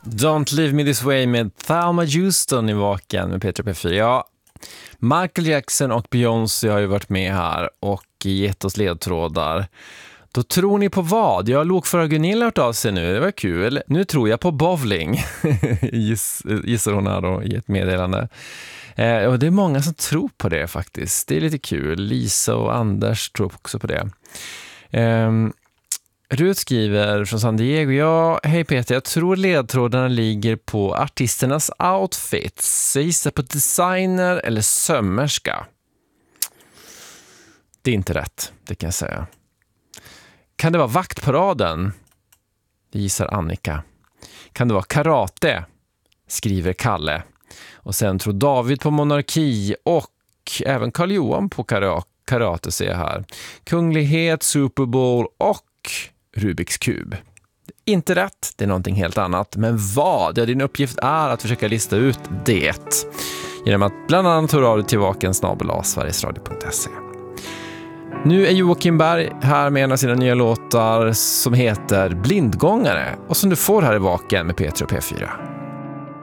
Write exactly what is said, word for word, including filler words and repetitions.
Don't Leave Me This Way med Thelma Houston i Vaken med Peter P fyra. Ja, Michael Jackson och Beyoncé har ju varit med här och gett oss ledtrådar. Då tror ni på vad? Jag lokförare Gunilla har hört av sig nu, det var kul. Nu tror jag på bowling, Giss, gissar hon här då i ett meddelande. Eh, och det är många som tror på det faktiskt. Det är lite kul. Lisa och Anders tror också på det. Eh, Rut skriver från San Diego. Ja, hej Peter, jag tror ledtrådarna ligger på artisternas outfits. Jag gissar på designer eller sömmerska. Det är inte rätt, det kan jag säga. Kan det vara vaktparaden? Det gissar Annika. Kan det vara karate? Skriver Kalle. Och sen tror David på monarki och även Karl-Johan på karate ser jag här. Kunglighet, Super Bowl och Rubiks kub. Inte rätt, det är någonting helt annat. Men vad? Ja, din uppgift är att försöka lista ut det. Genom att bland annat höra av dig till vaken snabel-a sverigesradio punkt se. Nu är Joakim Berg här med en av sina nya låtar som heter Blindgångare och som du får här i Vaken med Peter och P fyra.